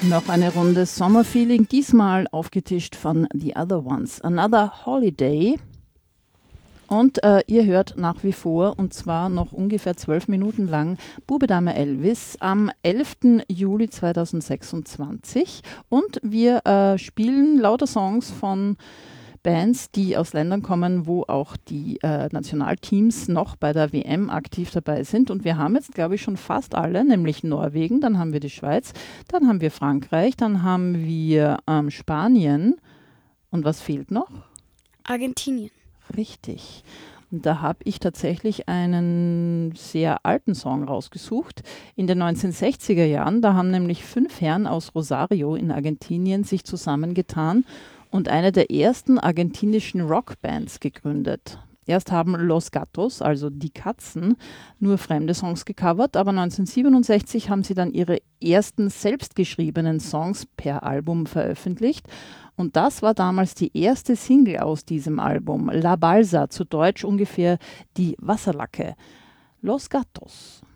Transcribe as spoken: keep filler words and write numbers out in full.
Noch eine Runde Sommerfeeling, diesmal aufgetischt von The Other Ones. Another Holiday. Und äh, ihr hört nach wie vor, und zwar noch ungefähr zwölf Minuten lang, Bube Dame Elvis am elften Juli zweitausendsechsundzwanzig. Und wir äh, spielen lauter Songs von Bands, die aus Ländern kommen, wo auch die äh, Nationalteams noch bei der W M aktiv dabei sind. Und wir haben jetzt, glaube ich, schon fast alle, nämlich Norwegen, dann haben wir die Schweiz, dann haben wir Frankreich, dann haben wir ähm, Spanien. Und was fehlt noch? Argentinien. Richtig. Und da habe ich tatsächlich einen sehr alten Song rausgesucht. In den neunzehnhundertsechziger Jahren, da haben nämlich fünf Herren aus Rosario in Argentinien sich zusammengetan und eine der ersten argentinischen Rockbands gegründet. Erst haben Los Gatos, also die Katzen, nur fremde Songs gecovert, aber neunzehnhundertsiebenundsechzig haben sie dann ihre ersten selbstgeschriebenen Songs per Album veröffentlicht. Und das war damals die erste Single aus diesem Album, La Balsa, zu Deutsch ungefähr die Wasserlacke. Los Gatos.